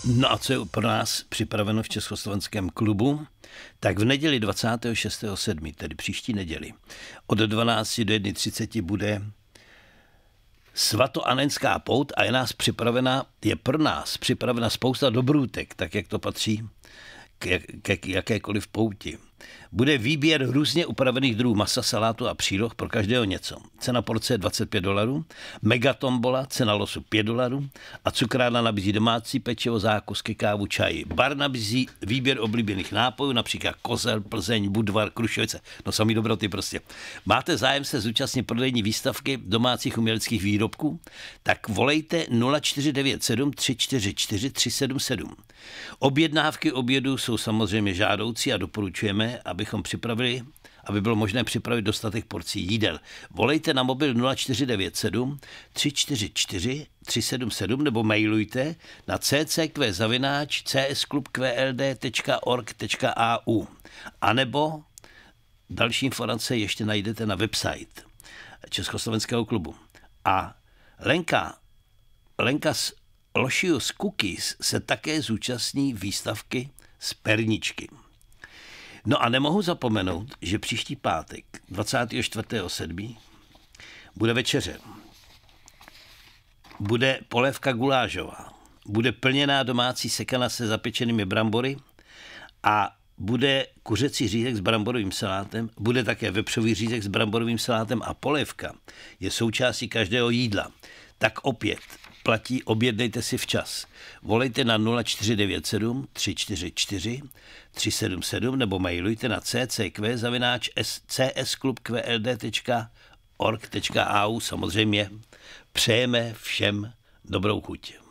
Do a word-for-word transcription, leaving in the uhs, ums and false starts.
No a co je pro nás připraveno v Československém klubu? Tak v neděli dvacátého šestého sedmého, tedy příští neděli, od dvanácti do jedné třiceti bude svatoanenská pout a je nás připravena, je pro nás připravena spousta dobrůtek, tak jak to patří k, k jakékoliv pouti. Bude výběr různě upravených druhů masa, salátu a příloh, pro každého něco. Cena porce je dvacet pět dolarů, megatombola, cena losu pět dolarů a cukrárna nabízí domácí pečivo, zákusky, kávu, čaj. Bar nabízí výběr oblíbených nápojů, například Kozel, Plzeň, Budvar, Krušovice, no samý dobroty prostě. Máte zájem se zúčastnit prodejní výstavky domácích uměleckých výrobků? Tak volejte nula čtyři devět sedm tři čtyři čtyři tři sedm sedm. Objednávky obědu jsou samozřejmě žádoucí a doporučujeme, abychom připravili, aby bylo možné připravit dostatek porcí jídel. Volejte na mobil nula čtyři devět sedm tři čtyři čtyři tři sedm sedm nebo mailujte na c c q zavináč c s klub q l d tečka org tečka a u. A nebo další informace ještě najdete na website Československého klubu. A Lenka, Lenka z Lošius Cookies se také zúčastní výstavky z perničky. No a nemohu zapomenout, že příští pátek, dvacátého čtvrtého sedmého bude večeře. Bude polévka gulášová, bude plněná domácí sekana se zapečenými brambory a bude kuřecí řízek s bramborovým salátem, bude také vepřový řízek s bramborovým salátem a polévka je součástí každého jídla. Tak opět platí, objednejte si včas. Volejte na nula čtyři devět sedm tři čtyři čtyři tři sedm sedm nebo mailujte na c c q zavináč c s klub q l d tečka org tečka a u. Samozřejmě přejeme všem dobrou chuť.